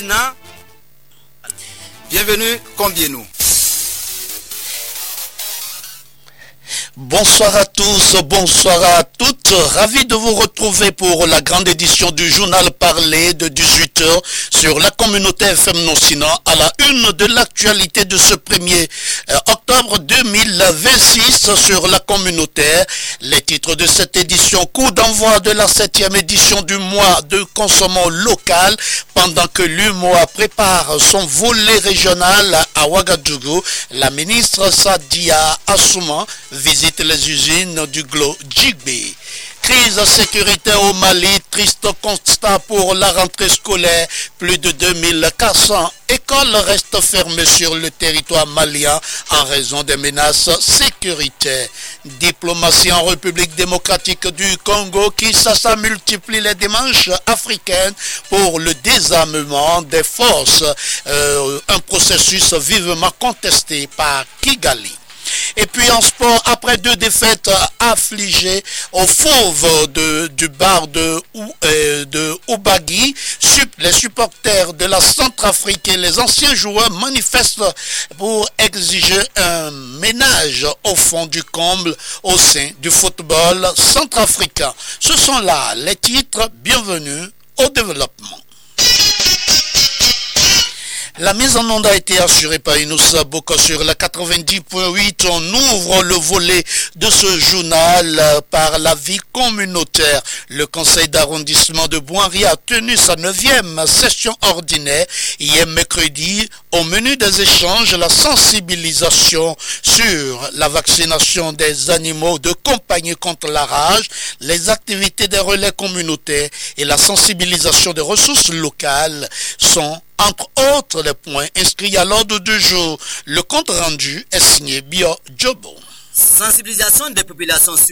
Tina. Bienvenue, combien-nous. Bonsoir à tous, bonsoir à toutes. Ravi de vous retrouver pour la grande édition du journal parlé de 18h sur la communauté FM Nocina à la une de l'actualité de ce 1er octobre 2026 sur la communautaire. Les titres de cette édition, coup d'envoi de la 7e édition du mois de consommation local pendant que l'UMOA prépare son volet régional à Ouagadougou. La ministre Sadia Assouman visite les usines du Glo Djibé. Crise sécuritaire au Mali, triste constat pour la rentrée scolaire. Plus de 2400 écoles restent fermées sur le territoire malien en raison des menaces sécuritaires. Diplomatie en République démocratique du Congo, Kinshasa multiplie les démarches africaines pour le désarmement des forces. Un processus vivement contesté par Kigali. Et puis en sport, après 2 défaites affligées au fauve du bar de Oubagui, les supporters de la Centrafrique et les anciens joueurs manifestent pour exiger un ménage au fond du comble au sein du football centrafricain. Ce sont là les titres. Bienvenue au développement. La mise en onde a été assurée par Inoussa Boko sur la 90.8. On ouvre le volet de ce journal par la vie communautaire. Le conseil d'arrondissement de Boinri a tenu sa 9e session ordinaire hier mercredi. Au menu des échanges, la sensibilisation sur la vaccination des animaux de compagnie contre la rage, les activités des relais communautaires et la sensibilisation des ressources locales sont entre autres les points inscrits à l'ordre du jour. Le compte rendu est signé Bio Jobo. Sensibilisation des populations